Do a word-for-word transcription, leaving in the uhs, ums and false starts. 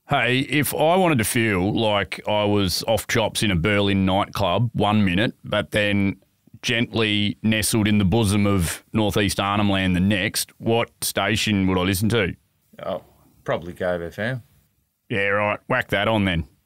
Hey, if I wanted to feel like I was off chops in a Berlin nightclub one minute, but then gently nestled in the bosom of northeast Arnhem Land the next, what station would I listen to? Oh, probably Gove F M. Yeah, right. Whack that on then.